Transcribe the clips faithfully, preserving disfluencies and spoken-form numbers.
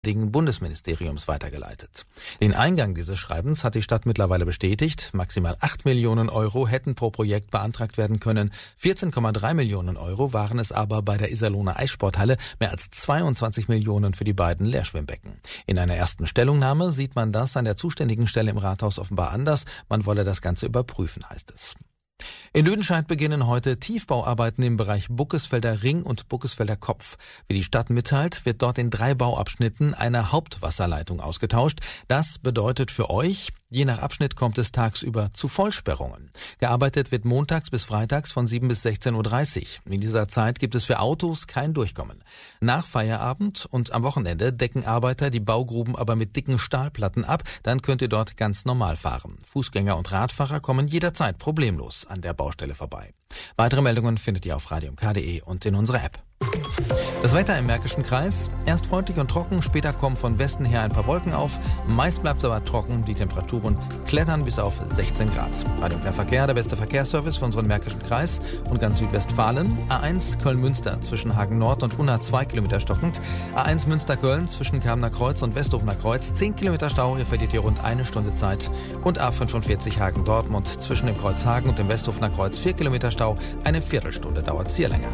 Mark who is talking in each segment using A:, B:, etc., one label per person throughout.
A: Bundesministeriums weitergeleitet. Den Eingang dieses Schreibens hat die Stadt mittlerweile bestätigt. Maximal acht Millionen Euro hätten pro Projekt beantragt werden können. vierzehn Komma drei Millionen Euro waren es aber bei der Iserlohner Eissporthalle, mehr als zweiundzwanzig Millionen für die beiden Leerschwimmbecken. In einer ersten Stellungnahme sieht man das an der zuständigen Stelle im Rathaus offenbar anders. Man wolle das Ganze überprüfen, heißt es. In Lüdenscheid beginnen heute Tiefbauarbeiten im Bereich Buckesfelder Ring und Buckesfelder Kopf. Wie die Stadt mitteilt, wird dort in drei Bauabschnitten eine Hauptwasserleitung ausgetauscht. Das bedeutet für euch, je nach Abschnitt kommt es tagsüber zu Vollsperrungen. Gearbeitet wird montags bis freitags von sieben bis sechzehn Uhr dreißig. In dieser Zeit gibt es für Autos kein Durchkommen. Nach Feierabend und am Wochenende decken Arbeiter die Baugruben aber mit dicken Stahlplatten ab. Dann könnt ihr dort ganz normal fahren. Fußgänger und Radfahrer kommen jederzeit problemlos an der Baustelle vorbei. Weitere Meldungen findet ihr auf radium punkt k punkt de und in unserer App. Das Wetter im Märkischen Kreis. Erst freundlich und trocken, später kommen von Westen her ein paar Wolken auf. Meist bleibt es aber trocken, die Temperaturen klettern bis auf sechzehn Grad. Radio K Verkehr, der beste Verkehrsservice für unseren Märkischen Kreis und ganz Südwestfalen. A eins Köln-Münster zwischen Hagen Nord und Unna zwei Kilometer stockend. A eins Münster-Köln zwischen Kamener Kreuz und Westhofener Kreuz zehn Kilometer Stau, ihr verliert hier rund eine Stunde Zeit. Und A fünfundvierzig Hagen-Dortmund zwischen dem Kreuz Hagen und dem Westhofener Kreuz vier Kilometer Stau, eine Viertelstunde dauert es hier länger.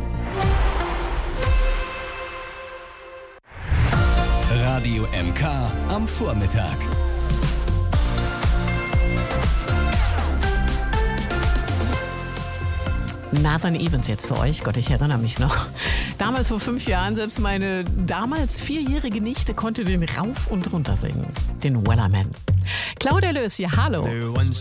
B: Radio M K am Vormittag.
C: Nathan Evans jetzt für euch. Gott, ich erinnere mich noch. Damals vor fünf Jahren, selbst meine damals vierjährige Nichte konnte den rauf und runter singen. Den Wellerman. Claudia Lös hier, hallo.